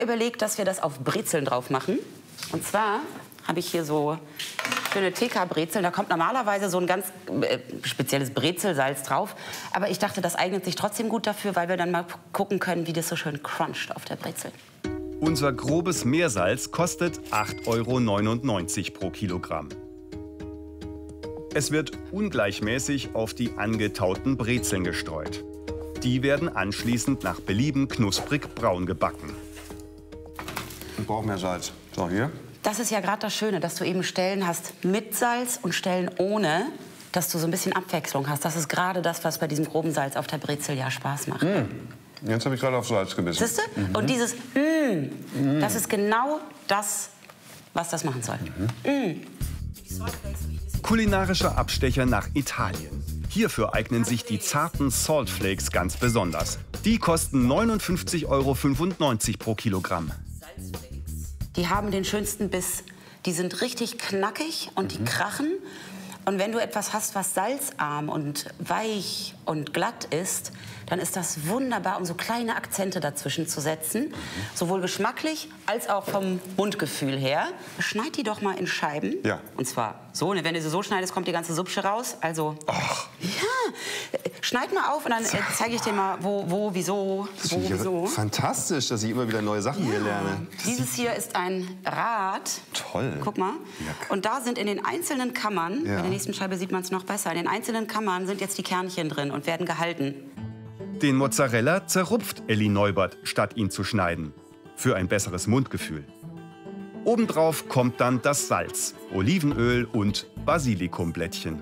Überlegt, dass wir das auf Brezeln drauf machen. Und zwar habe ich hier so schöne TK-Brezeln. Da kommt normalerweise so ein ganz spezielles Brezelsalz drauf. Aber ich dachte, das eignet sich trotzdem gut dafür, weil wir dann mal gucken können, wie das so schön cruncht auf der Brezel. Unser grobes Meersalz kostet 8,99 € pro Kilogramm. Es wird ungleichmäßig auf die angetauten Brezeln gestreut. Die werden anschließend nach Belieben knusprig braun gebacken. Ich brauche mehr Salz. So, hier. Das ist ja gerade das Schöne, dass du eben Stellen hast mit Salz und Stellen ohne, dass du so ein bisschen Abwechslung hast. Das ist gerade das, was bei diesem groben Salz auf der Brezel ja Spaß macht. Jetzt habe ich gerade auf Salz gebissen. Siehst du? Und dieses das ist genau das, was das machen soll. Kulinarischer Abstecher nach Italien. Hierfür eignen sich die zarten Salt Flakes ganz besonders. Die kosten 59,95 € pro Kilogramm. Die haben den schönsten Biss. Die sind richtig knackig und die krachen. Und wenn du etwas hast, was salzarm und weich und glatt ist, dann ist das wunderbar, um so kleine Akzente dazwischen zu setzen. Sowohl geschmacklich als auch vom Mundgefühl her. Schneid die doch mal in Scheiben. Ja. Und zwar so, wenn du sie so schneidest, kommt die ganze Suppe raus. Also, ja, schneid mal auf und dann zeige ich dir mal, wieso. Fantastisch, dass ich immer wieder neue Sachen hier lerne. Dieses hier ist ein Rad. Toll. Guck mal. Ja. Und da sind in den einzelnen Kammern, bei der nächsten Scheibe sieht man es noch besser, in den einzelnen Kammern sind jetzt die Kernchen drin und werden gehalten. Den Mozzarella zerrupft Elli Neubert, statt ihn zu schneiden. Für ein besseres Mundgefühl. Obendrauf kommt dann das Salz, Olivenöl und Basilikumblättchen.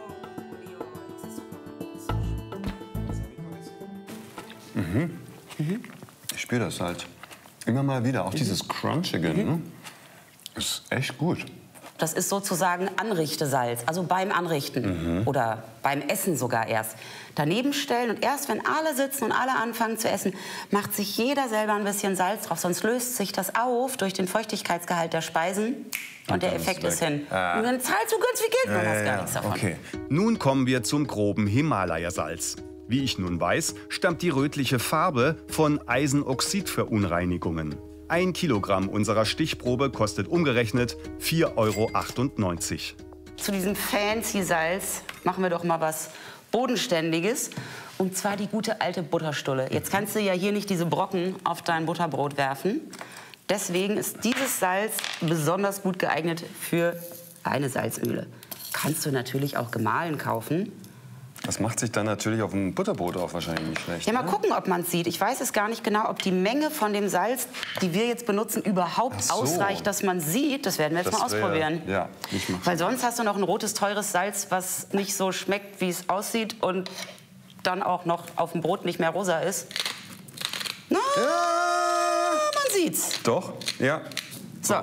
Ich spüre das Salz. Immer mal wieder, auch dieses Crunchige. Ne? Ist echt gut. Das ist sozusagen Anrichtesalz, also beim Anrichten oder beim Essen sogar erst. Daneben stellen und erst wenn alle sitzen und alle anfangen zu essen, macht sich jeder selber ein bisschen Salz drauf. Sonst löst sich das auf durch den Feuchtigkeitsgehalt der Speisen und der Effekt ist hin. Und dann zahlst du ganz viel Geld und hast gar nichts davon. Okay. Nun kommen wir zum groben Himalaya-Salz. Wie ich nun weiß, stammt die rötliche Farbe von Eisenoxidverunreinigungen. 1 Kilogramm unserer Stichprobe kostet umgerechnet 4,98 €. Zu diesem fancy Salz machen wir doch mal was Bodenständiges. Und zwar die gute alte Butterstulle. Jetzt kannst du ja hier nicht diese Brocken auf dein Butterbrot werfen. Deswegen ist dieses Salz besonders gut geeignet für eine Salzmühle. Kannst du natürlich auch gemahlen kaufen. Das macht sich dann natürlich auf dem Butterbrot auch wahrscheinlich nicht schlecht. Ja, mal gucken, ob man es sieht. Ich weiß es gar nicht genau, ob die Menge von dem Salz, die wir jetzt benutzen, überhaupt ausreicht, dass man sieht. Das werden wir jetzt mal ausprobieren. Ja, ich mach's. Weil sonst hast du noch ein rotes, teures Salz, was nicht so schmeckt, wie es aussieht und dann auch noch auf dem Brot nicht mehr rosa ist. Na, man sieht's. Doch, ja. So.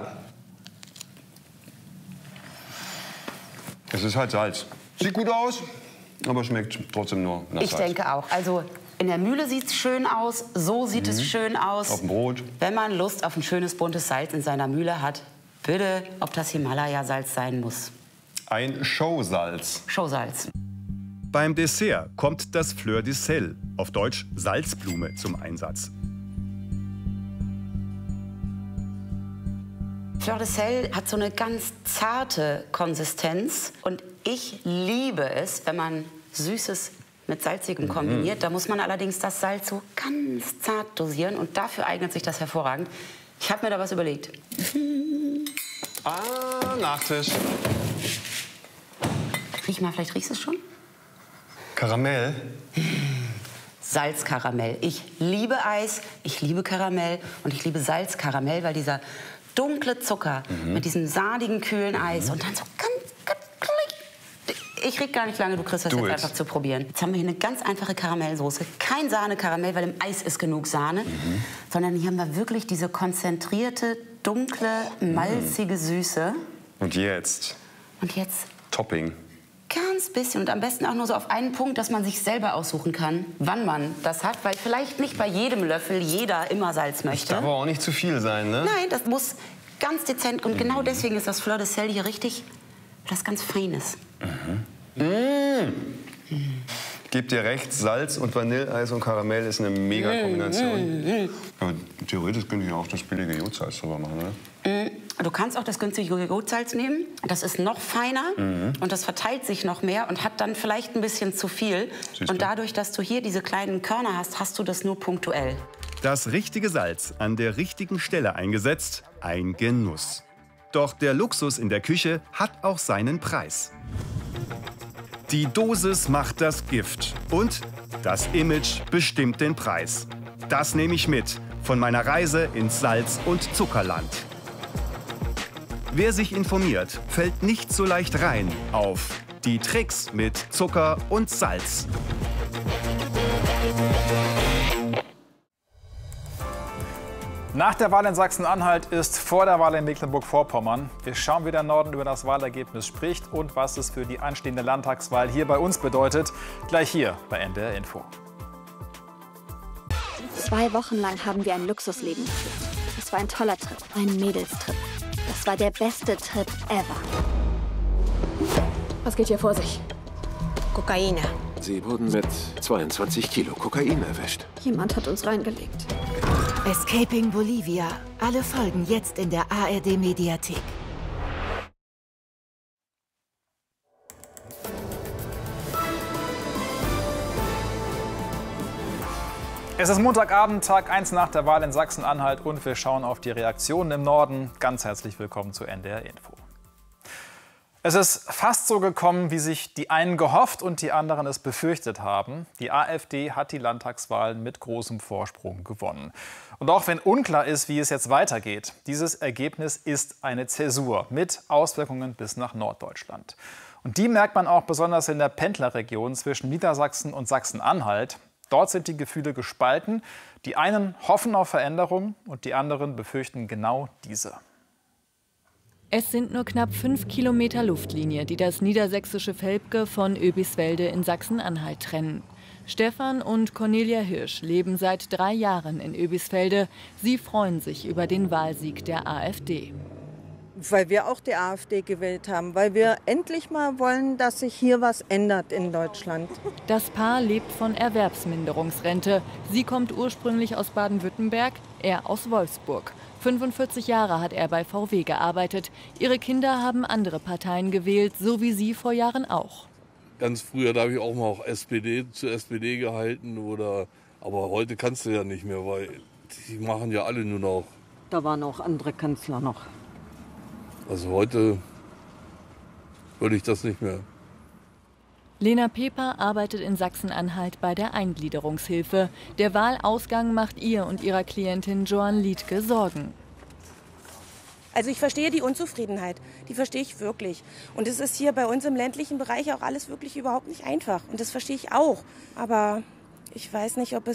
Es ist halt Salz. Sieht gut aus, aber schmeckt trotzdem nur nach Salz. Ich denke auch. Also in der Mühle sieht es schön aus, so sieht es schön aus. Auf dem Brot. Wenn man Lust auf ein schönes, buntes Salz in seiner Mühle hat, bitte, ob das Himalaya-Salz sein muss. Ein Showsalz. Showsalz. Beim Dessert kommt das Fleur de Sel, auf Deutsch Salzblume, zum Einsatz. Fleur de Sel hat so eine ganz zarte Konsistenz und ich liebe es, wenn man Süßes mit Salzigem kombiniert. Da muss man allerdings das Salz so ganz zart dosieren und dafür eignet sich das hervorragend. Ich habe mir da was überlegt. Nachtisch. Riech mal, vielleicht riechst du es schon? Karamell. Salzkaramell. Ich liebe Eis, ich liebe Karamell und ich liebe Salzkaramell, weil dieser dunkle Zucker mit diesem sahnigen, kühlen Eis und dann so ganz ich rede gar nicht lange, du kriegst das jetzt einfach zu probieren. Jetzt haben wir hier eine ganz einfache Karamellsoße. Kein Sahne-Karamell, weil im Eis ist genug Sahne. Sondern hier haben wir wirklich diese konzentrierte, dunkle, malzige Süße. Und jetzt? Und jetzt Topping. ganz bisschen und am besten auch nur so auf einen Punkt, dass man sich selber aussuchen kann, wann man das hat. Weil vielleicht nicht bei jedem Löffel jeder immer Salz möchte. Darf aber auch nicht zu viel sein, ne? Nein, das muss ganz dezent. Und genau deswegen ist das Fleur de Sel hier richtig was ganz Feines. Gebt dir recht, Salz und Vanilleeis und Karamell ist eine mega Kombination. Aber Theoretisch könnte ich auch das billige Jodsalz drüber machen, ne? Du kannst auch das günstige Jodsalz nehmen. Das ist noch feiner und das verteilt sich noch mehr und hat dann vielleicht ein bisschen zu viel. Und dadurch, dass du hier diese kleinen Körner hast, hast du das nur punktuell. Das richtige Salz an der richtigen Stelle eingesetzt, ein Genuss. Doch der Luxus in der Küche hat auch seinen Preis. Die Dosis macht das Gift und das Image bestimmt den Preis. Das nehme ich mit von meiner Reise ins Salz- und Zuckerland. Wer sich informiert, fällt nicht so leicht rein auf die Tricks mit Zucker und Salz. Nach der Wahl in Sachsen-Anhalt ist vor der Wahl in Mecklenburg-Vorpommern. Wir schauen, wie der Norden über das Wahlergebnis spricht und was es für die anstehende Landtagswahl hier bei uns bedeutet. Gleich hier bei NDR Info. 2 Wochen lang haben wir ein Luxusleben geführt. Es war ein toller Trip, ein Mädelstrip. Das war der beste Trip ever. Was geht hier vor sich? Kokain. Sie wurden mit 22 Kilo Kokain erwischt. Jemand hat uns reingelegt. Escaping Bolivia. Alle Folgen jetzt in der ARD-Mediathek. Es ist Montagabend, Tag 1 nach der Wahl in Sachsen-Anhalt und wir schauen auf die Reaktionen im Norden. Ganz herzlich willkommen zu NDR Info. Es ist fast so gekommen, wie sich die einen gehofft und die anderen es befürchtet haben. Die AfD hat die Landtagswahlen mit großem Vorsprung gewonnen. Und auch wenn unklar ist, wie es jetzt weitergeht, dieses Ergebnis ist eine Zäsur mit Auswirkungen bis nach Norddeutschland. Und die merkt man auch besonders in der Pendlerregion zwischen Niedersachsen und Sachsen-Anhalt. Dort sind die Gefühle gespalten. Die einen hoffen auf Veränderung und die anderen befürchten genau diese. Es sind nur knapp 5 Kilometer Luftlinie, die das niedersächsische Velpke von Oebisfelde in Sachsen-Anhalt trennen. Stefan und Cornelia Hirsch leben seit 3 Jahren in Oebisfelde. Sie freuen sich über den Wahlsieg der AfD. Weil wir auch die AfD gewählt haben, weil wir endlich mal wollen, dass sich hier was ändert in Deutschland. Das Paar lebt von Erwerbsminderungsrente. Sie kommt ursprünglich aus Baden-Württemberg, er aus Wolfsburg. 45 Jahre hat er bei VW gearbeitet. Ihre Kinder haben andere Parteien gewählt, so wie sie vor Jahren auch. Ganz früher, da habe ich auch mal zur SPD gehalten. Aber heute kannst du ja nicht mehr, weil die machen ja alle nur noch. Da waren auch andere Kanzler noch. Also heute würde ich das nicht mehr. Lena Peper arbeitet in Sachsen-Anhalt bei der Eingliederungshilfe. Der Wahlausgang macht ihr und ihrer Klientin Joan Liedke Sorgen. Also ich verstehe die Unzufriedenheit, die verstehe ich wirklich. Und es ist hier bei uns im ländlichen Bereich auch alles wirklich überhaupt nicht einfach. Und das verstehe ich auch. Aber ich weiß nicht, ob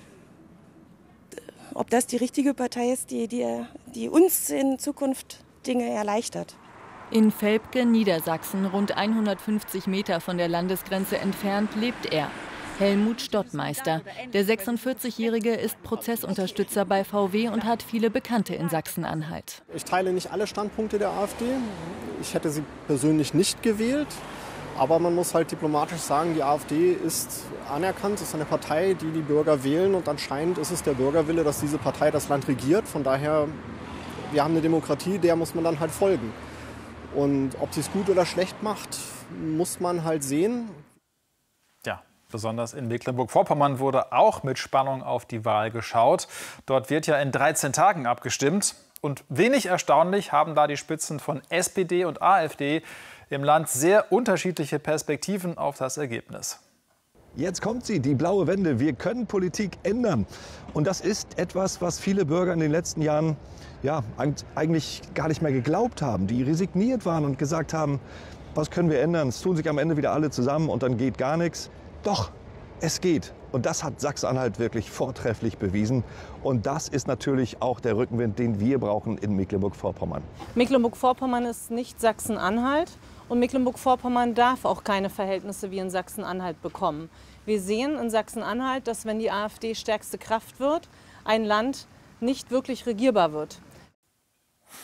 das die richtige Partei ist, die uns in Zukunft Dinge erleichtert. In Velpke, Niedersachsen, rund 150 Meter von der Landesgrenze entfernt, lebt er. Helmut Stottmeister. Der 46-Jährige ist Prozessunterstützer bei VW und hat viele Bekannte in Sachsen-Anhalt. Ich teile nicht alle Standpunkte der AfD. Ich hätte sie persönlich nicht gewählt. Aber man muss halt diplomatisch sagen, die AfD ist anerkannt, ist eine Partei, die die Bürger wählen. Und anscheinend ist es der Bürgerwille, dass diese Partei das Land regiert. Von daher, wir haben eine Demokratie, der muss man dann halt folgen. Und ob sie es gut oder schlecht macht, muss man halt sehen. Ja, besonders in Mecklenburg-Vorpommern wurde auch mit Spannung auf die Wahl geschaut. Dort wird ja in 13 Tagen abgestimmt. Und wenig erstaunlich haben da die Spitzen von SPD und AfD im Land sehr unterschiedliche Perspektiven auf das Ergebnis. Jetzt kommt sie, die blaue Wende. Wir können Politik ändern. Und das ist etwas, was viele Bürger in den letzten Jahren eigentlich gar nicht mehr geglaubt haben. Die resigniert waren und gesagt haben, was können wir ändern? Es tun sich am Ende wieder alle zusammen und dann geht gar nichts. Doch, es geht. Und das hat Sachsen-Anhalt wirklich vortrefflich bewiesen. Und das ist natürlich auch der Rückenwind, den wir brauchen in Mecklenburg-Vorpommern. Mecklenburg-Vorpommern ist nicht Sachsen-Anhalt. Und Mecklenburg-Vorpommern darf auch keine Verhältnisse wie in Sachsen-Anhalt bekommen. Wir sehen in Sachsen-Anhalt, dass wenn die AfD stärkste Kraft wird, ein Land nicht wirklich regierbar wird.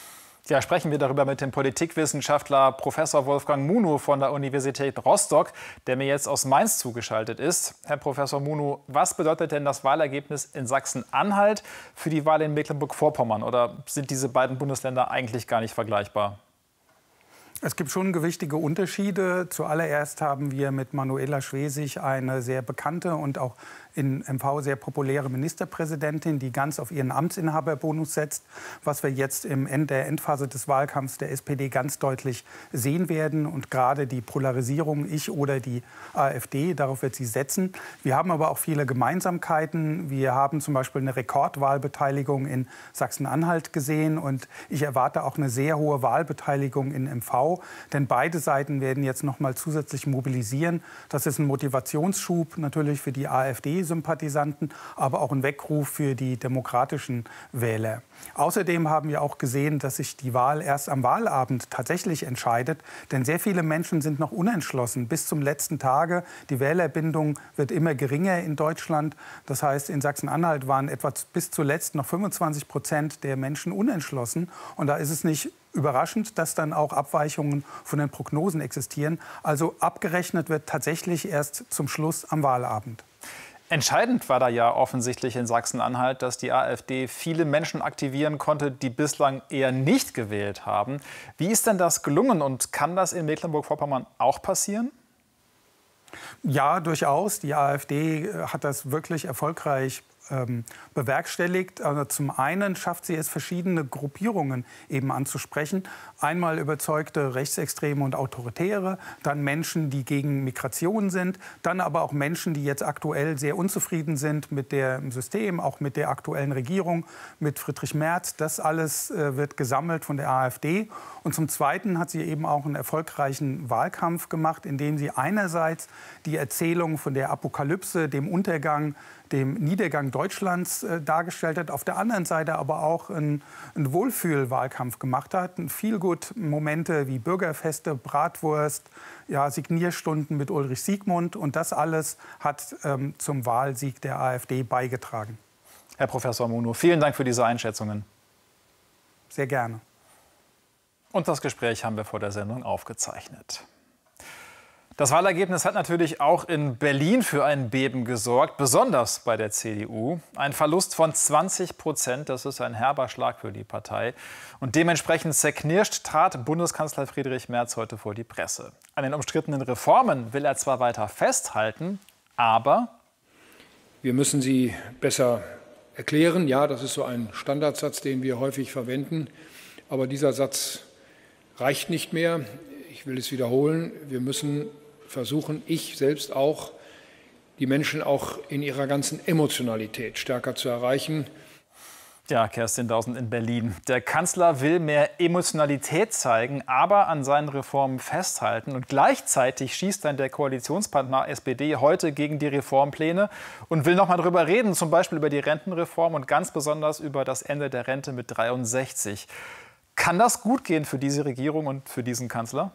Ja, sprechen wir darüber mit dem Politikwissenschaftler Professor Wolfgang Munow von der Universität Rostock, der mir jetzt aus Mainz zugeschaltet ist. Herr Professor Munow, was bedeutet denn das Wahlergebnis in Sachsen-Anhalt für die Wahl in Mecklenburg-Vorpommern? Oder sind diese beiden Bundesländer eigentlich gar nicht vergleichbar? Es gibt schon gewichtige Unterschiede. Zuallererst haben wir mit Manuela Schwesig eine sehr bekannte und auch in MV sehr populäre Ministerpräsidentin, die ganz auf ihren Amtsinhaberbonus setzt, was wir jetzt in der Endphase des Wahlkampfs der SPD ganz deutlich sehen werden. Und gerade die Polarisierung, ich oder die AfD, darauf wird sie setzen. Wir haben aber auch viele Gemeinsamkeiten. Wir haben zum Beispiel eine Rekordwahlbeteiligung in Sachsen-Anhalt gesehen. Und ich erwarte auch eine sehr hohe Wahlbeteiligung in MV. Denn beide Seiten werden jetzt noch mal zusätzlich mobilisieren. Das ist ein Motivationsschub natürlich für die AfD-Sympathisanten, aber auch ein Weckruf für die demokratischen Wähler. Außerdem haben wir auch gesehen, dass sich die Wahl erst am Wahlabend tatsächlich entscheidet. Denn sehr viele Menschen sind noch unentschlossen bis zum letzten Tage. Die Wählerbindung wird immer geringer in Deutschland. Das heißt, in Sachsen-Anhalt waren etwa bis zuletzt noch 25% der Menschen unentschlossen. Und da ist es nicht überraschend, dass dann auch Abweichungen von den Prognosen existieren. Also abgerechnet wird tatsächlich erst zum Schluss am Wahlabend. Entscheidend war da ja offensichtlich in Sachsen-Anhalt, dass die AfD viele Menschen aktivieren konnte, die bislang eher nicht gewählt haben. Wie ist denn das gelungen und kann das in Mecklenburg-Vorpommern auch passieren? Ja, durchaus. Die AfD hat das wirklich erfolgreich bewerkstelligt. Also zum einen schafft sie es, verschiedene Gruppierungen eben anzusprechen. Einmal überzeugte Rechtsextreme und Autoritäre, dann Menschen, die gegen Migration sind, dann aber auch Menschen, die jetzt aktuell sehr unzufrieden sind mit dem System, auch mit der aktuellen Regierung, mit Friedrich Merz. Das alles wird gesammelt von der AfD. Und zum Zweiten hat sie eben auch einen erfolgreichen Wahlkampf gemacht, indem sie einerseits die Erzählung von der Apokalypse, dem Untergang, dem Niedergang Deutschlands dargestellt hat, auf der anderen Seite aber auch einen Wohlfühlwahlkampf gemacht hat. Feelgood-Momente wie Bürgerfeste, Bratwurst, ja, Signierstunden mit Ulrich Siegmund. Und das alles hat zum Wahlsieg der AfD beigetragen. Herr Professor Munow, vielen Dank für diese Einschätzungen. Sehr gerne. Und das Gespräch haben wir vor der Sendung aufgezeichnet. Das Wahlergebnis hat natürlich auch in Berlin für ein Beben gesorgt, besonders bei der CDU. Ein Verlust von 20%, das ist ein herber Schlag für die Partei. Und dementsprechend zerknirscht trat Bundeskanzler Friedrich Merz heute vor die Presse. An den umstrittenen Reformen will er zwar weiter festhalten, aber wir müssen sie besser erklären. Ja, das ist so ein Standardsatz, den wir häufig verwenden. Aber dieser Satz reicht nicht mehr. Ich will es wiederholen. Wir müssen versuchen, ich selbst auch, die Menschen auch in ihrer ganzen Emotionalität stärker zu erreichen. Ja, Kerstin Dausen in Berlin. Der Kanzler will mehr Emotionalität zeigen, aber an seinen Reformen festhalten. Und gleichzeitig schießt dann der Koalitionspartner SPD heute gegen die Reformpläne und will noch mal darüber reden, zum Beispiel über die Rentenreform und ganz besonders über das Ende der Rente mit 63. Kann das gut gehen für diese Regierung und für diesen Kanzler?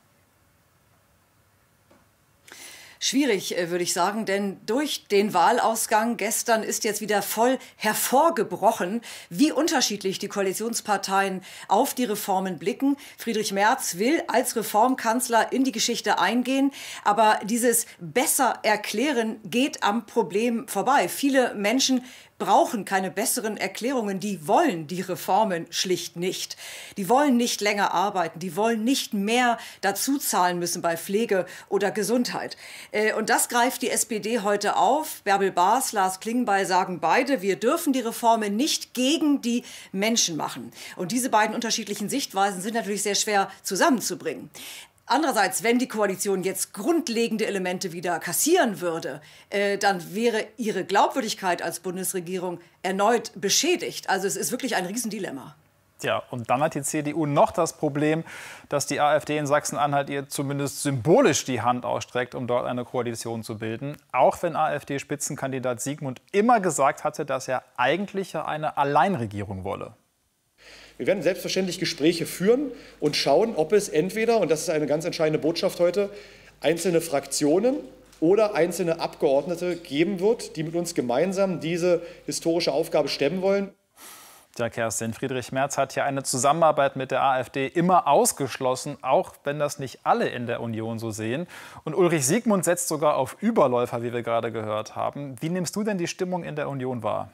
Schwierig, würde ich sagen, denn durch den Wahlausgang gestern ist jetzt wieder voll hervorgebrochen, wie unterschiedlich die Koalitionsparteien auf die Reformen blicken. Friedrich Merz will als Reformkanzler in die Geschichte eingehen, aber dieses besser erklären geht am Problem vorbei. Viele Menschen brauchen keine besseren Erklärungen, die wollen die Reformen schlicht nicht. Die wollen nicht länger arbeiten, die wollen nicht mehr dazu zahlen müssen bei Pflege oder Gesundheit. Und das greift die SPD heute auf. Bärbel Baas, Lars Klingbeil sagen beide, wir dürfen die Reformen nicht gegen die Menschen machen. Und diese beiden unterschiedlichen Sichtweisen sind natürlich sehr schwer zusammenzubringen. Andererseits, wenn die Koalition jetzt grundlegende Elemente wieder kassieren würde, dann wäre ihre Glaubwürdigkeit als Bundesregierung erneut beschädigt. Also es ist wirklich ein Riesendilemma. Ja, und dann hat die CDU noch das Problem, dass die AfD in Sachsen-Anhalt ihr zumindest symbolisch die Hand ausstreckt, um dort eine Koalition zu bilden. Auch wenn AfD-Spitzenkandidat Siegmund immer gesagt hatte, dass er eigentlich eine Alleinregierung wolle. Wir werden selbstverständlich Gespräche führen und schauen, ob es entweder, und das ist eine ganz entscheidende Botschaft heute, einzelne Fraktionen oder einzelne Abgeordnete geben wird, die mit uns gemeinsam diese historische Aufgabe stemmen wollen. Ja, Kerstin, Friedrich Merz hat ja eine Zusammenarbeit mit der AfD immer ausgeschlossen, auch wenn das nicht alle in der Union so sehen. Und Ulrich Siegmund setzt sogar auf Überläufer, wie wir gerade gehört haben. Wie nimmst du denn die Stimmung in der Union wahr?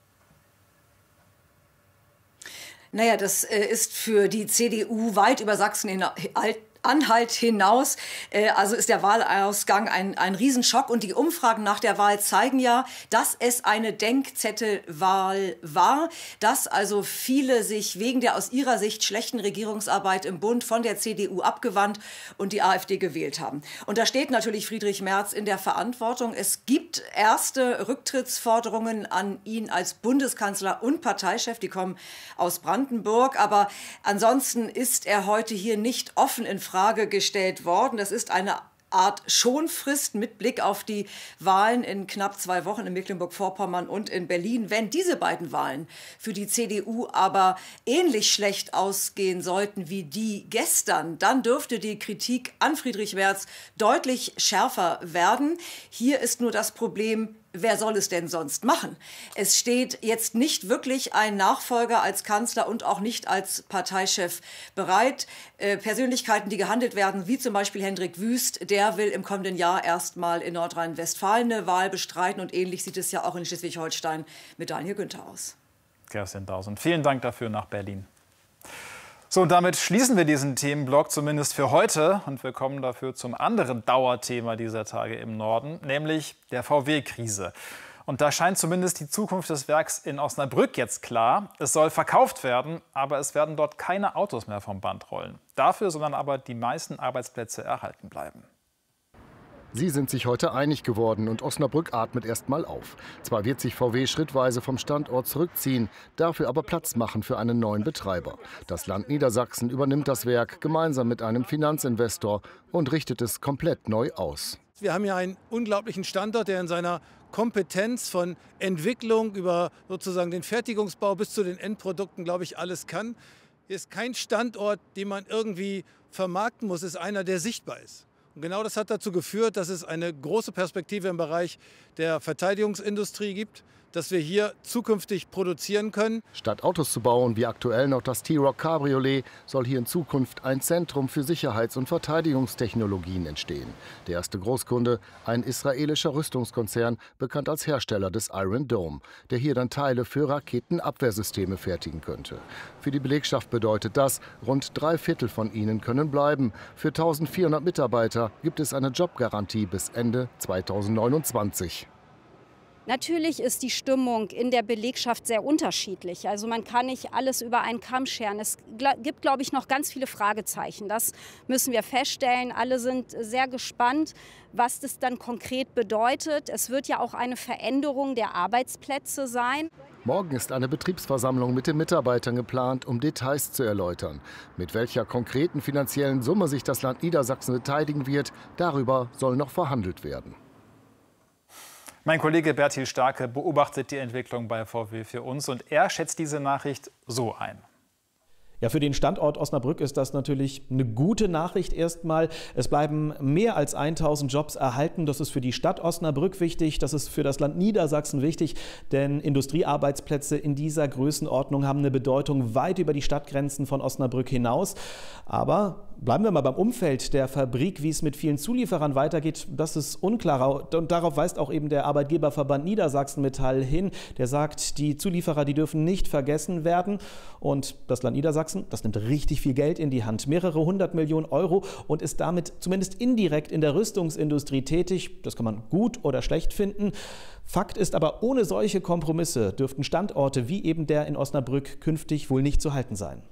Naja, das ist für die CDU weit über Sachsen-Anhalt hinaus, also ist der Wahlausgang ein Riesenschock. Und die Umfragen nach der Wahl zeigen ja, dass es eine Denkzettelwahl war, dass also viele sich wegen der aus ihrer Sicht schlechten Regierungsarbeit im Bund von der CDU abgewandt und die AfD gewählt haben. Und da steht natürlich Friedrich Merz in der Verantwortung. Es gibt erste Rücktrittsforderungen an ihn als Bundeskanzler und Parteichef, die kommen aus Brandenburg. Aber ansonsten ist er heute hier nicht offen in Frage gestellt worden. Das ist eine Art Schonfrist mit Blick auf die Wahlen in knapp 2 Wochen in Mecklenburg-Vorpommern und in Berlin. Wenn diese beiden Wahlen für die CDU aber ähnlich schlecht ausgehen sollten wie die gestern, dann dürfte die Kritik an Friedrich Merz deutlich schärfer werden. Hier ist nur das Problem, wer soll es denn sonst machen? Es steht jetzt nicht wirklich ein Nachfolger als Kanzler und auch nicht als Parteichef bereit. Persönlichkeiten, die gehandelt werden, wie zum Beispiel Hendrik Wüst, der will im kommenden Jahr erstmal in Nordrhein-Westfalen eine Wahl bestreiten. Und ähnlich sieht es ja auch in Schleswig-Holstein mit Daniel Günther aus. Kerstin Dausend, vielen Dank dafür nach Berlin. So, und damit schließen wir diesen Themenblock zumindest für heute. Und wir kommen dafür zum anderen Dauerthema dieser Tage im Norden, nämlich der VW-Krise. Und da scheint zumindest die Zukunft des Werks in Osnabrück jetzt klar. Es soll verkauft werden, aber es werden dort keine Autos mehr vom Band rollen. Dafür sollen aber die meisten Arbeitsplätze erhalten bleiben. Sie sind sich heute einig geworden und Osnabrück atmet erst mal auf. Zwar wird sich VW schrittweise vom Standort zurückziehen, dafür aber Platz machen für einen neuen Betreiber. Das Land Niedersachsen übernimmt das Werk gemeinsam mit einem Finanzinvestor und richtet es komplett neu aus. Wir haben hier einen unglaublichen Standort, der in seiner Kompetenz von Entwicklung über sozusagen den Fertigungsbau bis zu den Endprodukten, glaube ich, alles kann. Hier ist kein Standort, den man irgendwie vermarkten muss, ist einer, der sichtbar ist. Und genau das hat dazu geführt, dass es eine große Perspektive im Bereich der Verteidigungsindustrie gibt, dass wir hier zukünftig produzieren können. Statt Autos zu bauen, wie aktuell noch das T-Roc Cabriolet, soll hier in Zukunft ein Zentrum für Sicherheits- und Verteidigungstechnologien entstehen. Der erste Großkunde, ein israelischer Rüstungskonzern, bekannt als Hersteller des Iron Dome, der hier dann Teile für Raketenabwehrsysteme fertigen könnte. Für die Belegschaft bedeutet das, rund 3/4 von ihnen können bleiben. Für 1400 Mitarbeiter gibt es eine Jobgarantie bis Ende 2029. Natürlich ist die Stimmung in der Belegschaft sehr unterschiedlich. Also man kann nicht alles über einen Kamm scheren. Es gibt, glaube ich, noch ganz viele Fragezeichen. Das müssen wir feststellen. Alle sind sehr gespannt, was das dann konkret bedeutet. Es wird ja auch eine Veränderung der Arbeitsplätze sein. Morgen ist eine Betriebsversammlung mit den Mitarbeitern geplant, um Details zu erläutern. Mit welcher konkreten finanziellen Summe sich das Land Niedersachsen beteiligen wird, darüber soll noch verhandelt werden. Mein Kollege Bertil Starke beobachtet die Entwicklung bei VW für uns und er schätzt diese Nachricht so ein. Ja, für den Standort Osnabrück ist das natürlich eine gute Nachricht erstmal. Es bleiben mehr als 1000 Jobs erhalten. Das ist für die Stadt Osnabrück wichtig, das ist für das Land Niedersachsen wichtig, denn Industriearbeitsplätze in dieser Größenordnung haben eine Bedeutung weit über die Stadtgrenzen von Osnabrück hinaus. Aber bleiben wir mal beim Umfeld der Fabrik, wie es mit vielen Zulieferern weitergeht, das ist unklar. Und darauf weist auch eben der Arbeitgeberverband Niedersachsen Metall hin. Der sagt, die Zulieferer, die dürfen nicht vergessen werden. Und das Land Niedersachsen, das nimmt richtig viel Geld in die Hand, mehrere 100 Millionen Euro und ist damit zumindest indirekt in der Rüstungsindustrie tätig. Das kann man gut oder schlecht finden. Fakt ist aber, ohne solche Kompromisse dürften Standorte wie eben der in Osnabrück künftig wohl nicht zu halten sein.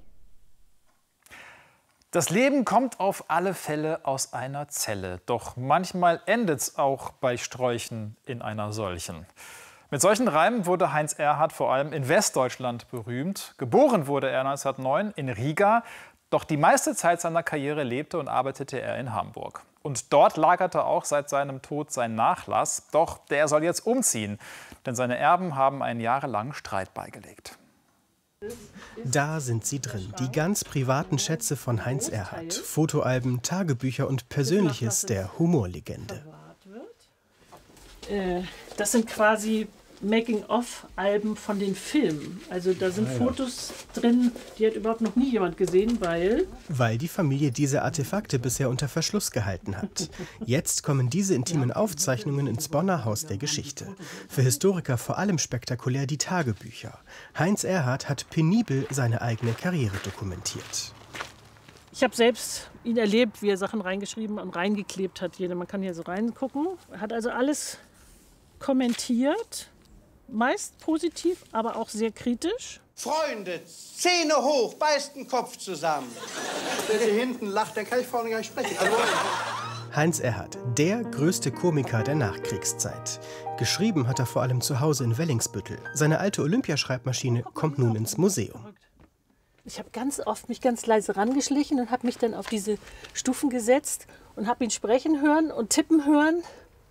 Das Leben kommt auf alle Fälle aus einer Zelle. Doch manchmal endet es auch bei Sträuchen in einer solchen. Mit solchen Reimen wurde Heinz Erhardt vor allem in Westdeutschland berühmt. Geboren wurde er 1909 in Riga. Doch die meiste Zeit seiner Karriere lebte und arbeitete er in Hamburg. Und dort lagerte auch seit seinem Tod sein Nachlass. Doch der soll jetzt umziehen, denn seine Erben haben einen jahrelangen Streit beigelegt. Da sind sie drin, die ganz privaten Schätze von Heinz Erhardt. Fotoalben, Tagebücher und Persönliches der Humorlegende. Das sind quasi Making-of-Alben von den Filmen. Also da sind Fotos drin, die hat überhaupt noch nie jemand gesehen, weil die Familie diese Artefakte bisher unter Verschluss gehalten hat. Jetzt kommen diese intimen Aufzeichnungen ins Bonner Haus der Geschichte. Für Historiker vor allem spektakulär die Tagebücher. Heinz Erhardt hat penibel seine eigene Karriere dokumentiert. Ich habe selbst ihn erlebt, wie er Sachen reingeschrieben und reingeklebt hat. Man kann hier so reingucken. Er hat also alles kommentiert. Meist positiv, aber auch sehr kritisch. Freunde, Zähne hoch, beißt den Kopf zusammen. Wenn sie hinten lacht, dann kann ich vorne gar nicht sprechen. Also, Heinz Erhardt, der größte Komiker der Nachkriegszeit. Geschrieben hat er vor allem zu Hause in Wellingsbüttel. Seine alte Olympiaschreibmaschine kommt nun ins Museum. Ich habe ganz oft mich ganz leise rangeschlichen und habe mich dann auf diese Stufen gesetzt und habe ihn sprechen hören und tippen hören.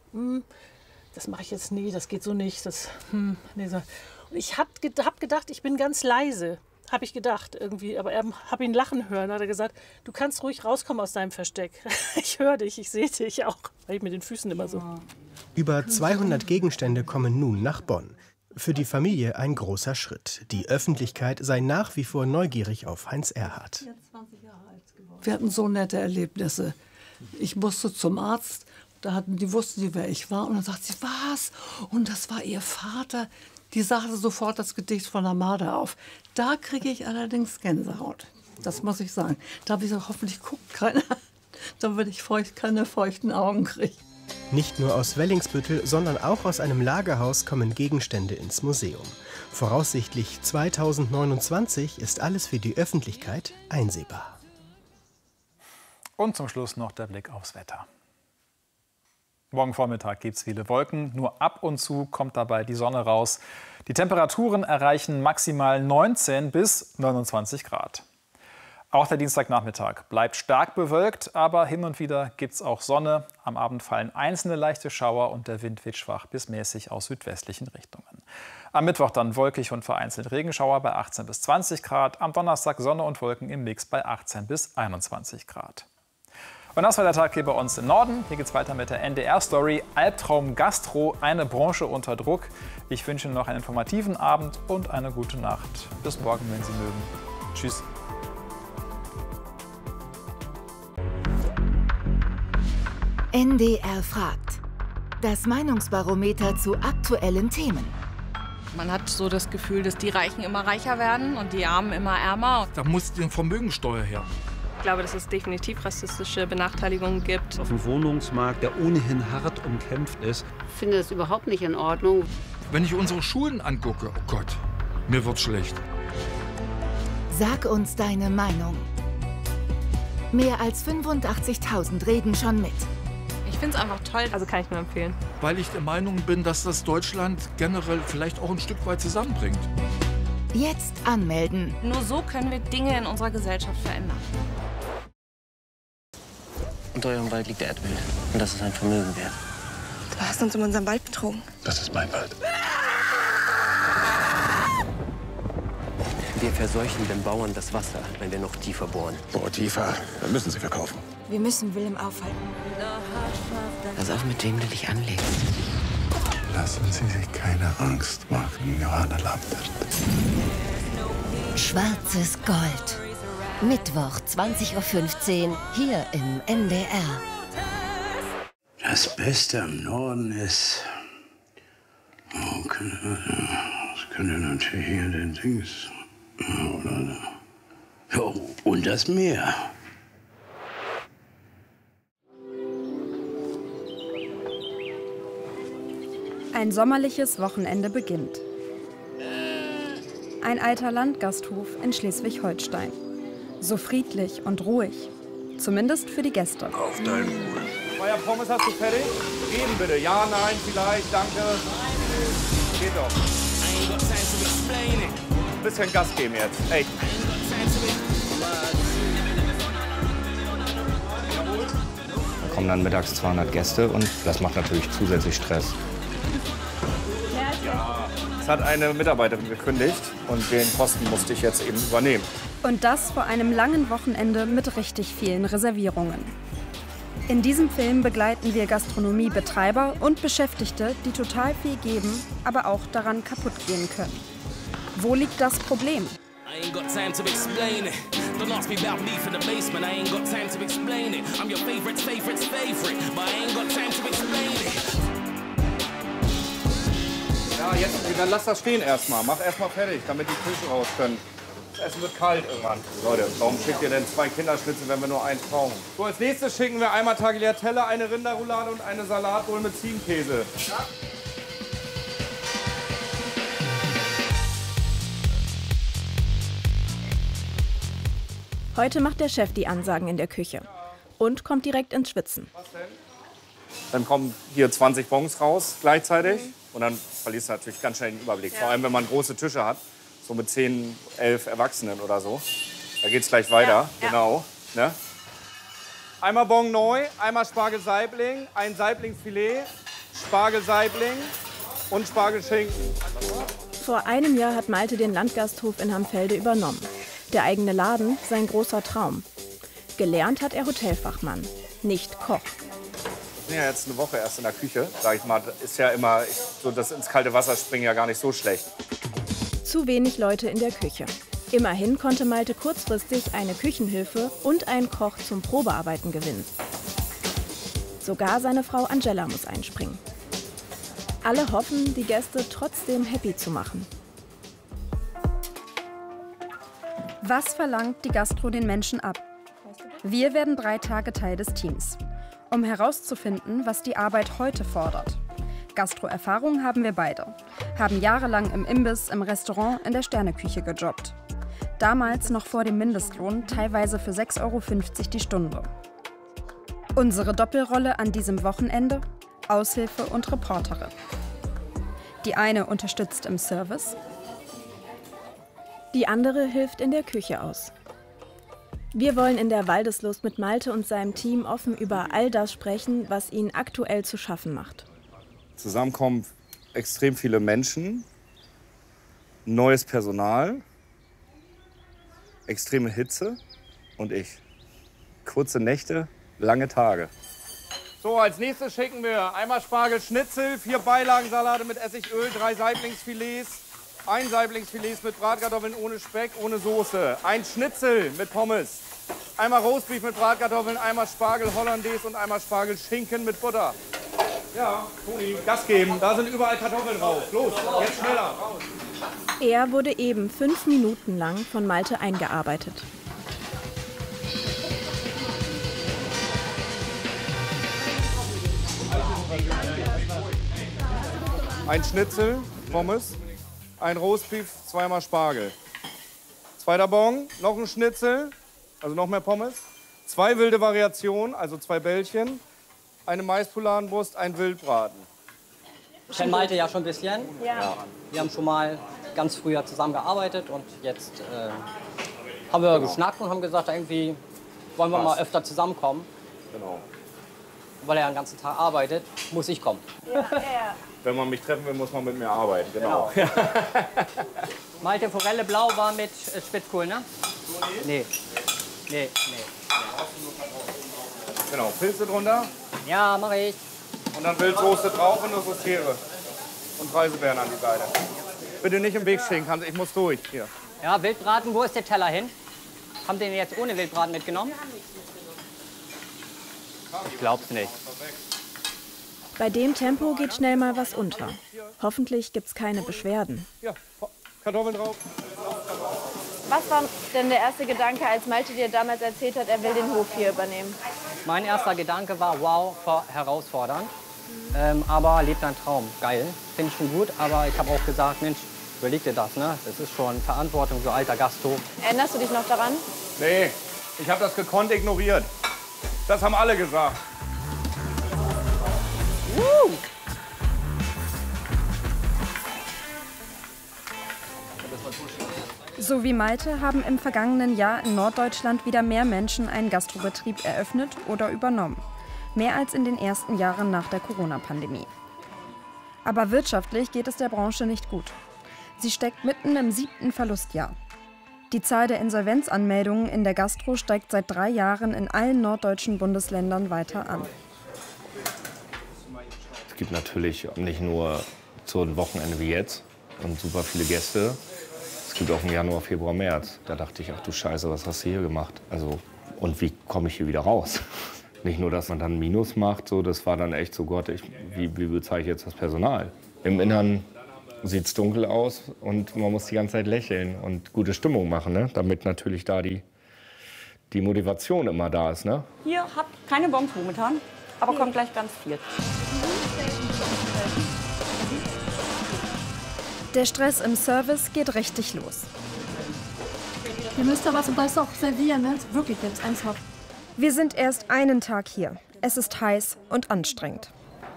Das mache ich jetzt nie, das geht so nicht. Nee, so. Und ich habe gedacht, ich bin ganz leise. Habe ich gedacht irgendwie. Aber habe ihn lachen hören. Hat er gesagt, du kannst ruhig rauskommen aus deinem Versteck. Ich höre dich, ich sehe dich auch. Weil ich mit den Füßen immer so. Über 200 Gegenstände kommen nun nach Bonn. Für die Familie ein großer Schritt. Die Öffentlichkeit sei nach wie vor neugierig auf Heinz Erhardt. Wir hatten so nette Erlebnisse. Ich musste zum Arzt. Die wussten sie, wer ich war. Und dann sagt sie, was? Und das war ihr Vater. Die sagte sofort das Gedicht von der Marder auf. Da kriege ich allerdings Gänsehaut. Das muss ich sagen. Da habe ich gesagt, hoffentlich guckt keiner. Damit ich keine feuchten Augen kriege. Nicht nur aus Wellingsbüttel, sondern auch aus einem Lagerhaus kommen Gegenstände ins Museum. Voraussichtlich 2029 ist alles für die Öffentlichkeit einsehbar. Und zum Schluss noch der Blick aufs Wetter. Morgen Vormittag gibt es viele Wolken, nur ab und zu kommt dabei die Sonne raus. Die Temperaturen erreichen maximal 19 bis 29 Grad. Auch der Dienstagnachmittag bleibt stark bewölkt, aber hin und wieder gibt es auch Sonne. Am Abend fallen einzelne leichte Schauer und der Wind weht schwach bis mäßig aus südwestlichen Richtungen. Am Mittwoch dann wolkig und vereinzelt Regenschauer bei 18 bis 20 Grad. Am Donnerstag Sonne und Wolken im Mix bei 18 bis 21 Grad. Und das war der Tag hier bei uns im Norden. Hier geht es weiter mit der NDR-Story Albtraum Gastro, eine Branche unter Druck. Ich wünsche Ihnen noch einen informativen Abend und eine gute Nacht. Bis morgen, wenn Sie mögen. Tschüss. NDR fragt. Das Meinungsbarometer zu aktuellen Themen. Man hat so das Gefühl, dass die Reichen immer reicher werden und die Armen immer ärmer. Da muss die Vermögensteuer her. Ich glaube, dass es definitiv rassistische Benachteiligungen gibt. Auf dem Wohnungsmarkt, der ohnehin hart umkämpft ist. Ich finde das überhaupt nicht in Ordnung. Wenn ich unsere Schulen angucke, oh Gott, mir wird schlecht. Sag uns deine Meinung. Mehr als 85.000 reden schon mit. Ich finde es einfach toll, also kann ich nur empfehlen. Weil ich der Meinung bin, dass das Deutschland generell vielleicht auch ein Stück weit zusammenbringt. Jetzt anmelden. Nur so können wir Dinge in unserer Gesellschaft verändern. Unter eurem Wald liegt der Erdwild. Und das ist ein Vermögen wert. Du hast uns um unseren Wald betrogen. Das ist mein Wald. Wir verseuchen den Bauern das Wasser, wenn wir noch tiefer bohren. Boah, tiefer. Dann müssen sie verkaufen. Wir müssen Willem aufhalten. Pass auf, mit wem du dich anlegst. Lassen Sie sich keine Angst machen, Johanna Lambert. Schwarzes Gold. Mittwoch, 20:15 Uhr, hier im NDR. Das Beste am Norden ist... Oh, das könnte natürlich hier den Dings... Oder... Ja, und das Meer. Ein sommerliches Wochenende beginnt. Ein alter Landgasthof in Schleswig-Holstein. So friedlich und ruhig. Zumindest für die Gäste. Auf dein Wohl. Euer Pommes hast du fertig? Geben bitte. Ja, nein, vielleicht, danke. Geht doch. Ein bisschen Gas geben jetzt. Echt. Da kommen dann mittags 200 Gäste und das macht natürlich zusätzlich Stress. Ja, es hat eine Mitarbeiterin gekündigt und den Posten musste ich jetzt eben übernehmen. Und das vor einem langen Wochenende mit richtig vielen Reservierungen. In diesem Film begleiten wir Gastronomiebetreiber und Beschäftigte, die total viel geben, aber auch daran kaputt gehen können. Wo liegt das Problem? I ain't got time to explain it. Don't ask me about beef in the basement. I ain't got time to explain it. I'm your favorite's favorite's favorite, but I ain't got time to explain it. Ja, jetzt, dann lass das stehen erstmal. Mach erstmal fertig, damit die Tische raus können. Das Essen wird kalt irgendwann. Leute, warum schickt ihr denn 2 Kinderschnitzel, wenn wir nur 1 brauchen? So, als nächstes schicken wir einmal Tagliatelle, eine Rinderroulade und eine Salatbowl mit Ziegenkäse. Ja? Heute macht der Chef die Ansagen in der Küche und kommt direkt ins Schwitzen. Dann kommen hier 20 Bons raus gleichzeitig und dann verlierst du natürlich ganz schnell den Überblick. Vor allem, wenn man große Tische hat, so mit 10, 11 Erwachsenen oder so. Da geht's gleich weiter, genau. Ne? Einmal Bon neu, einmal Spargelsaibling, ein Saiblingsfilet, Spargelsaibling und Spargelschinken. Vor einem Jahr hat Malte den Landgasthof in Hamfelde übernommen. Der eigene Laden, sein großer Traum. Gelernt hat er Hotelfachmann, nicht Koch. Ich bin ja jetzt eine Woche erst in der Küche, sag ich mal. Ist ja immer, so das ins kalte Wasser springen ja gar nicht so schlecht. Zu wenig Leute in der Küche. Immerhin konnte Malte kurzfristig eine Küchenhilfe und einen Koch zum Probearbeiten gewinnen. Sogar seine Frau Angela muss einspringen. Alle hoffen, die Gäste trotzdem happy zu machen. Was verlangt die Gastro den Menschen ab? Wir werden 3 Tage Teil des Teams, um herauszufinden, was die Arbeit heute fordert. Gastro-Erfahrung haben wir beide, haben jahrelang im Imbiss, im Restaurant, in der Sterneküche gejobbt. Damals noch vor dem Mindestlohn, teilweise für 6,50 € die Stunde. Unsere Doppelrolle an diesem Wochenende? Aushilfe und Reporterin. Die eine unterstützt im Service, die andere hilft in der Küche aus. Wir wollen in der Waldeslust mit Malte und seinem Team offen über all das sprechen, was ihnen aktuell zu schaffen macht. Zusammenkommen extrem viele Menschen, neues Personal, extreme Hitze und ich. Kurze Nächte, lange Tage. So, als nächstes schicken wir einmal Spargelschnitzel, 4 Beilagensalate mit Essigöl, 3 Saiblingsfilets, ein Saiblingsfilet mit Bratkartoffeln ohne Speck, ohne Soße, ein Schnitzel mit Pommes, einmal Roastbeef mit Bratkartoffeln, einmal Spargel Hollandaise und einmal Spargelschinken mit Butter. Ja, Toni, Gas geben, da sind überall Kartoffeln drauf. Los, jetzt schneller. Er wurde eben 5 Minuten lang von Malte eingearbeitet. Ein Schnitzel, Pommes, ein Roastbeef, 2-mal Spargel. Zweiter Bon, noch ein Schnitzel, also noch mehr Pommes. 2 wilde Variationen, also 2 Bällchen. Eine Maispoulardenbrust, ein Wildbraten. Ich kenne Malte ja schon ein bisschen. Ja. Wir haben schon mal ganz früher zusammengearbeitet und jetzt haben wir geschnackt und haben gesagt, irgendwie wollen wir mal öfter zusammenkommen. Genau. Weil er den ganzen Tag arbeitet, muss ich kommen. Ja. Wenn man mich treffen will, muss man mit mir arbeiten, genau. Malte, Forelle blau war mit Spitzkohl, ne? Nee. Nee. Genau, Pilze drunter. Ja, mache ich. Und dann Wildsoße drauf und eine Sauciere. Und Reisebeeren an die Seite. Bitte nicht im Weg stehen, ich muss durch. Hier. Ja, Wildbraten, wo ist der Teller hin? Haben Sie den jetzt ohne Wildbraten mitgenommen? Ich glaub's nicht. Bei dem Tempo geht schnell mal was unter. Hoffentlich gibt's keine Beschwerden. Ja, Kartoffeln drauf. Was war denn der erste Gedanke, als Malte dir damals erzählt hat, er will den Hof hier übernehmen? Mein erster Gedanke war, wow, herausfordernd. Aber lebt ein Traum. Geil, finde ich schon gut. Aber ich habe auch gesagt, Mensch, überleg dir das, ne? Das ist schon Verantwortung, so alter Gasthof. Erinnerst du dich noch daran? Nee, ich habe das gekonnt ignoriert. Das haben alle gesagt. So wie Malte haben im vergangenen Jahr in Norddeutschland wieder mehr Menschen einen Gastrobetrieb eröffnet oder übernommen. Mehr als in den ersten Jahren nach der Corona-Pandemie. Aber wirtschaftlich geht es der Branche nicht gut. Sie steckt mitten im 7. Verlustjahr. Die Zahl der Insolvenzanmeldungen in der Gastro steigt seit 3 Jahren in allen norddeutschen Bundesländern weiter an. Es gibt natürlich nicht nur so ein Wochenende wie jetzt und super viele Gäste. Es gibt auch im Januar, Februar, März. Da dachte ich, ach du Scheiße, was hast du hier gemacht? Also, und wie komme ich hier wieder raus? Nicht nur, dass man dann Minus macht, so, das war dann echt so, Gott, wie bezeichne ich jetzt das Personal? Im Innern sieht es dunkel aus und man muss die ganze Zeit lächeln und gute Stimmung machen, ne? Damit natürlich da die Motivation immer da ist. Ne? Hier habt keine Bons momentan, aber kommt gleich ganz viel. Der Stress im Service geht richtig los. Ihr müsst da was und das auch servieren, ne? Wirklich jetzt ernsthaft. Wir sind erst einen Tag hier. Es ist heiß und anstrengend.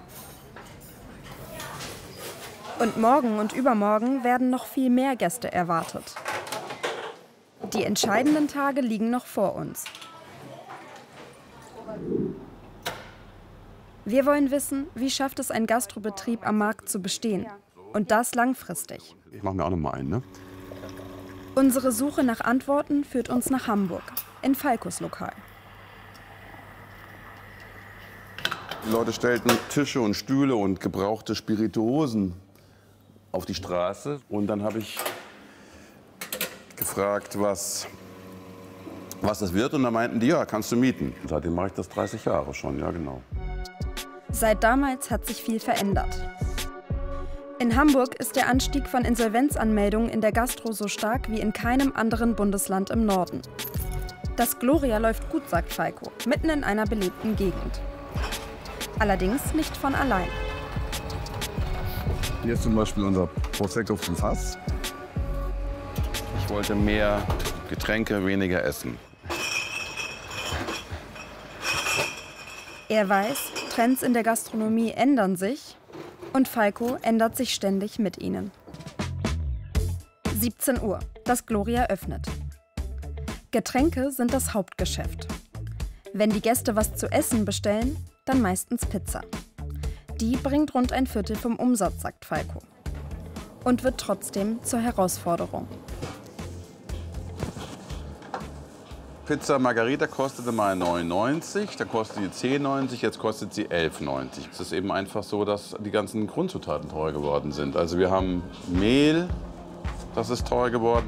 Und morgen und übermorgen werden noch viel mehr Gäste erwartet. Die entscheidenden Tage liegen noch vor uns. Wir wollen wissen, wie schafft es ein Gastrobetrieb am Markt zu bestehen? Und das langfristig. Ich mache mir auch noch mal einen, ne? Unsere Suche nach Antworten führt uns nach Hamburg, in Falcos Lokal. Die Leute stellten Tische und Stühle und gebrauchte Spirituosen auf die Straße. Und dann habe ich gefragt, was das wird. Und da meinten die, ja, kannst du mieten. Und seitdem mache ich das 30 Jahre schon, ja genau. Seit damals hat sich viel verändert. In Hamburg ist der Anstieg von Insolvenzanmeldungen in der Gastro so stark wie in keinem anderen Bundesland im Norden. Das Gloria läuft gut, sagt Falco, mitten in einer belebten Gegend. Allerdings nicht von allein. Hier ist zum Beispiel unser Prosecco vom Fass. Ich wollte mehr Getränke, weniger Essen. Er weiß, Trends in der Gastronomie ändern sich und Falco ändert sich ständig mit ihnen. 17 Uhr, das Gloria öffnet. Getränke sind das Hauptgeschäft. Wenn die Gäste was zu essen bestellen, dann meistens Pizza. Die bringt rund ein Viertel vom Umsatz, sagt Falco. Und wird trotzdem zur Herausforderung. Pizza Margarita kostete mal 9,90, da kostet sie 10,90, jetzt kostet sie 11,90. Es ist eben einfach so, dass die ganzen Grundzutaten teuer geworden sind. Also wir haben Mehl, das ist teuer geworden.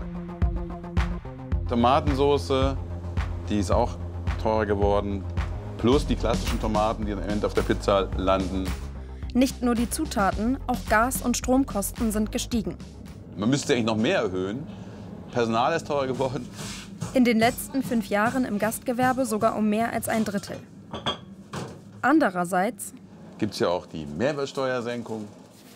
Tomatensoße, die ist auch teuer geworden. Plus die klassischen Tomaten, die am Ende auf der Pizza landen. Nicht nur die Zutaten, auch Gas- und Stromkosten sind gestiegen. Man müsste eigentlich noch mehr erhöhen. Personal ist teuer geworden. In den letzten 5 Jahren im Gastgewerbe sogar um mehr als 1/3. Andererseits gibt es ja auch die Mehrwertsteuersenkung.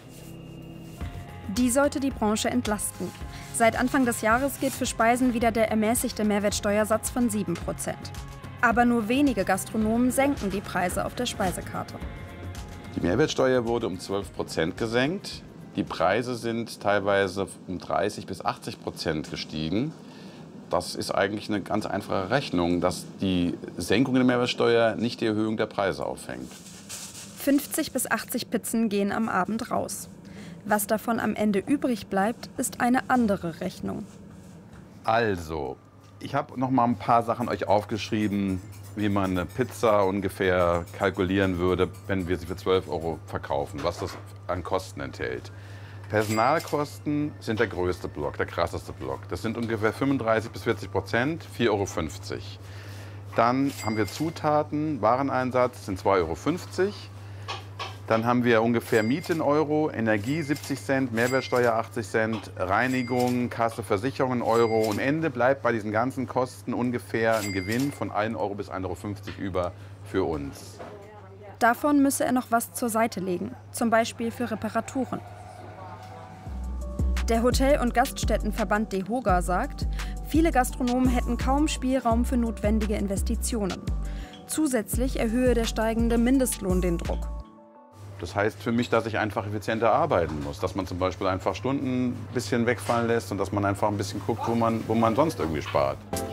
Die sollte die Branche entlasten. Seit Anfang des Jahres gilt für Speisen wieder der ermäßigte Mehrwertsteuersatz von 7%. Aber nur wenige Gastronomen senken die Preise auf der Speisekarte. Die Mehrwertsteuer wurde um 12% gesenkt. Die Preise sind teilweise um 30 bis 80% gestiegen. Das ist eigentlich eine ganz einfache Rechnung, dass die Senkung der Mehrwertsteuer nicht die Erhöhung der Preise auffängt. 50 bis 80 Pizzen gehen am Abend raus. Was davon am Ende übrig bleibt, ist eine andere Rechnung. Also, ich habe noch mal ein paar Sachen euch aufgeschrieben, wie man eine Pizza ungefähr kalkulieren würde, wenn wir sie für 12 € verkaufen, was das an Kosten enthält. Personalkosten sind der größte Block, der krasseste Block. Das sind ungefähr 35 bis 40%, 4,50 €. Dann haben wir Zutaten, Wareneinsatz sind 2,50 €. Dann haben wir ungefähr Miete in Euro, Energie 70 Cent, Mehrwertsteuer 80 Cent, Reinigung, Kasse, Versicherung in Euro. Am Ende bleibt bei diesen ganzen Kosten ungefähr ein Gewinn von 1 € bis 1,50 € über für uns. Davon müsse er noch was zur Seite legen, zum Beispiel für Reparaturen. Der Hotel- und Gaststättenverband DEHOGA sagt, viele Gastronomen hätten kaum Spielraum für notwendige Investitionen. Zusätzlich erhöhe der steigende Mindestlohn den Druck. Das heißt für mich, dass ich einfach effizienter arbeiten muss. Dass man zum Beispiel einfach Stunden ein bisschen wegfallen lässt und dass man einfach ein bisschen guckt, wo man sonst irgendwie spart.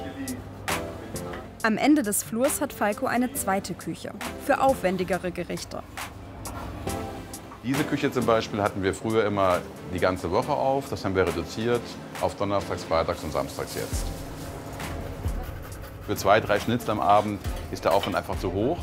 Am Ende des Flurs hat Falco eine zweite Küche für aufwendigere Gerichte. Diese Küche zum Beispiel hatten wir früher immer die ganze Woche auf. Das haben wir reduziert auf Donnerstags, Freitags und Samstags jetzt. Für 2, 3 Schnitzel am Abend ist der Aufwand einfach zu hoch.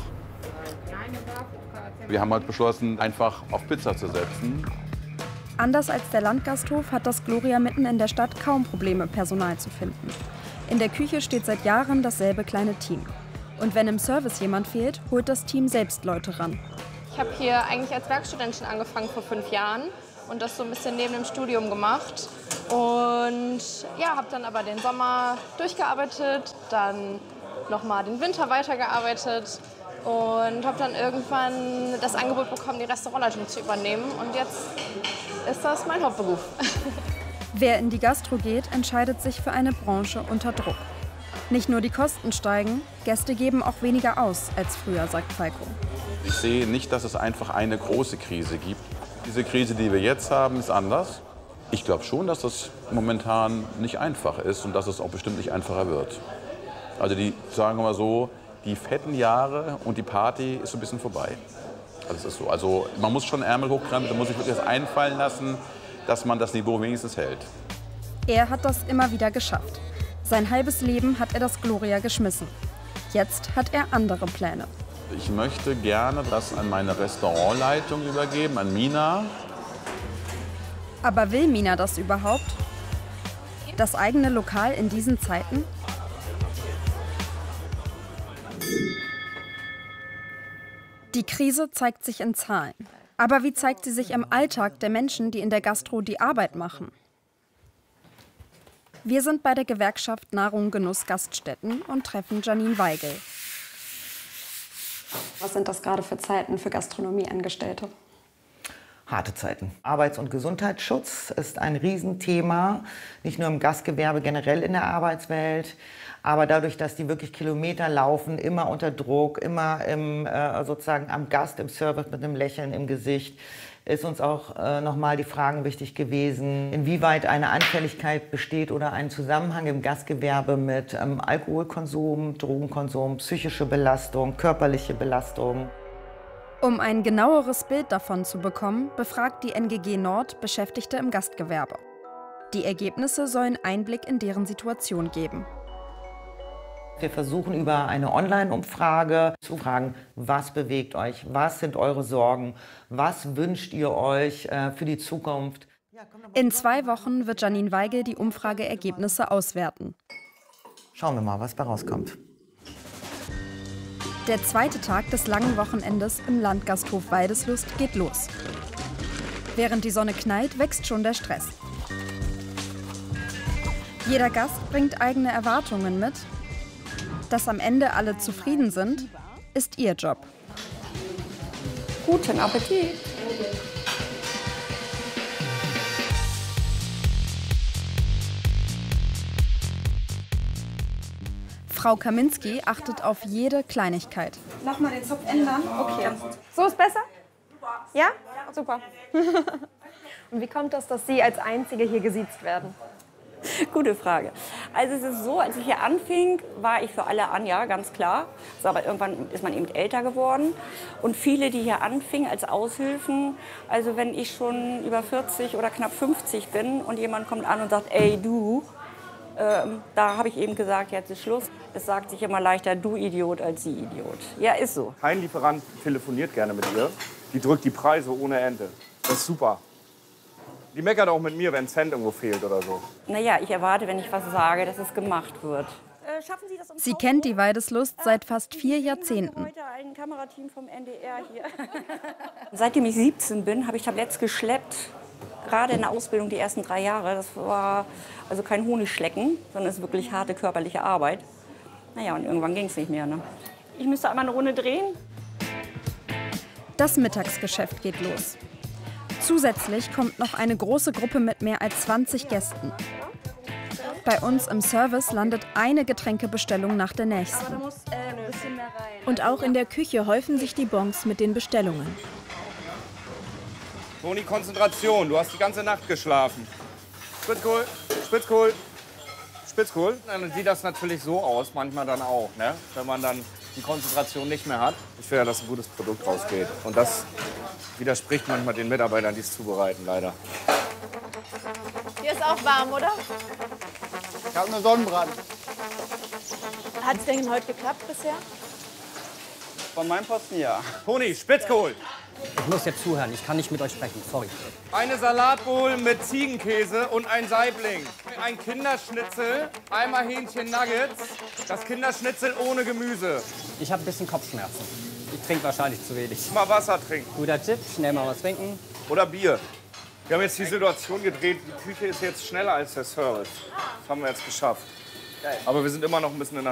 Wir haben halt beschlossen, einfach auf Pizza zu setzen. Anders als der Landgasthof hat das Gloria mitten in der Stadt kaum Probleme, Personal zu finden. In der Küche steht seit Jahren dasselbe kleine Team. Und wenn im Service jemand fehlt, holt das Team selbst Leute ran. Ich habe hier eigentlich als Werkstudentin angefangen vor 5 Jahren und das so ein bisschen neben dem Studium gemacht. Und ja, habe dann aber den Sommer durchgearbeitet, dann nochmal den Winter weitergearbeitet und habe dann irgendwann das Angebot bekommen, die Restaurantleitung zu übernehmen. Und jetzt ist das mein Hauptberuf. Wer in die Gastro geht, entscheidet sich für eine Branche unter Druck. Nicht nur die Kosten steigen, Gäste geben auch weniger aus als früher, sagt Falco. Ich sehe nicht, dass es einfach eine große Krise gibt. Diese Krise, die wir jetzt haben, ist anders. Ich glaube schon, dass das momentan nicht einfach ist und dass es auch bestimmt nicht einfacher wird. Also sagen wir mal so, die fetten Jahre und die Party ist so ein bisschen vorbei. Also es ist so. Also man muss schon Ärmel hochkrempeln, man muss sich wirklich das einfallen lassen, dass man das Niveau wenigstens hält. Er hat das immer wieder geschafft. Sein halbes Leben hat er das Gloria geschmissen. Jetzt hat er andere Pläne. Ich möchte gerne das an meine Restaurantleitung übergeben, an Mina. Aber will Mina das überhaupt? Das eigene Lokal in diesen Zeiten? Die Krise zeigt sich in Zahlen. Aber wie zeigt sie sich im Alltag der Menschen, die in der Gastro die Arbeit machen? Wir sind bei der Gewerkschaft Nahrung Genuss Gaststätten und treffen Janine Weigel. Was sind das gerade für Zeiten für Gastronomieangestellte? Harte Zeiten. Arbeits- und Gesundheitsschutz ist ein Riesenthema, nicht nur im Gastgewerbe, generell in der Arbeitswelt. Aber dadurch, dass die wirklich Kilometer laufen, immer unter Druck, immer sozusagen am Gast, im Service mit einem Lächeln im Gesicht, ist uns auch nochmal die Fragen wichtig gewesen, inwieweit eine Anfälligkeit besteht oder ein Zusammenhang im Gastgewerbe mit Alkoholkonsum, Drogenkonsum, psychische Belastung, körperliche Belastung. Um ein genaueres Bild davon zu bekommen, befragt die NGG Nord Beschäftigte im Gastgewerbe. Die Ergebnisse sollen Einblick in deren Situation geben. Wir versuchen über eine Online-Umfrage zu fragen, was bewegt euch, was sind eure Sorgen, was wünscht ihr euch für die Zukunft. In 2 Wochen wird Janine Weigel die Umfrageergebnisse auswerten. Schauen wir mal, was da rauskommt. Der zweite Tag des langen Wochenendes im Landgasthof Waldeslust geht los. Während die Sonne knallt, wächst schon der Stress. Jeder Gast bringt eigene Erwartungen mit. Dass am Ende alle zufrieden sind, ist ihr Job. Guten Appetit! Frau Kaminski achtet auf jede Kleinigkeit. Nochmal den Zopf ändern? Okay. So ist besser? Ja? Super. Und wie kommt das, dass Sie als Einzige hier gesiezt werden? Gute Frage. Also es ist so, als ich hier anfing, war ich für alle Anja, ganz klar. So, aber irgendwann ist man eben älter geworden. Und viele, die hier anfingen als Aushilfen, also wenn ich schon über 40 oder knapp 50 bin und jemand kommt an und sagt, ey du, da habe ich eben gesagt, jetzt ist Schluss. Es sagt sich immer leichter du Idiot als sie Idiot. Ja, ist so. Kein Lieferant telefoniert gerne mit ihr. Die drückt die Preise ohne Ende. Das ist super. Die meckert auch mit mir, wenn ein Cent irgendwo fehlt oder so. Naja, ich erwarte, wenn ich was sage, dass es gemacht wird. Schaffen Sie das um Sie kennt die Waldeslust seit fast 4 Jahrzehnten. Heute ein Kamerateam vom NDR hier. Seitdem ich 17 bin, habe ich Tabletts geschleppt. Gerade in der Ausbildung die ersten 3 Jahre. Das war also kein Honigschlecken, sondern es ist wirklich harte körperliche Arbeit. Naja, und irgendwann ging es nicht mehr. Ne? Ich müsste einmal eine Runde drehen. Das Mittagsgeschäft geht los. Zusätzlich kommt noch eine große Gruppe mit mehr als 20 Gästen. Bei uns im Service landet eine Getränkebestellung nach der nächsten. Und auch in der Küche häufen sich die Bons mit den Bestellungen. Toni, Konzentration, du hast die ganze Nacht geschlafen. Spitzkohl, Spitzkohl, Spitzkohl. Dann sieht das natürlich so aus, manchmal dann auch, ne? Wenn man dann die Konzentration nicht mehr hat. Ich will ja, dass ein gutes Produkt rausgeht. Und das widerspricht manchmal den Mitarbeitern, die es zubereiten, leider. Hier ist auch warm, oder? Ich habe eine Sonnenbrand. Hat es denn heute geklappt bisher? Von meinem Posten ja. Toni, Spitzkohl. Ich muss jetzt zuhören, ich kann nicht mit euch sprechen, sorry. Eine Salatbowl mit Ziegenkäse und ein Saibling. Ein Kinderschnitzel, einmal Hähnchen-Nuggets. Das Kinderschnitzel ohne Gemüse. Ich habe ein bisschen Kopfschmerzen. Ich trinke wahrscheinlich zu wenig. Mal Wasser trinken. Guter Tipp, schnell mal was trinken. Oder Bier. Wir haben jetzt die Situation gedreht, die Küche ist jetzt schneller als der Service. Das haben wir jetzt geschafft. Aber wir sind immer noch ein bisschen in der